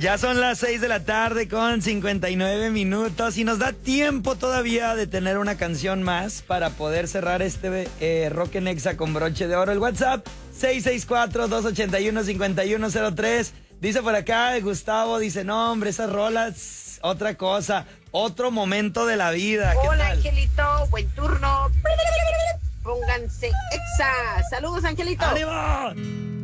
Ya son las 6 de la tarde con 59 minutos y nos da tiempo todavía de tener una canción más para poder cerrar este Rock en Exa con broche de oro. El WhatsApp 664-281-5103. Dice por acá Gustavo, dice, no hombre, esas rolas, otra cosa, otro momento de la vida. Hola Angelito, buen turno. Pónganse Exa. Saludos Angelito. ¡Ánimo!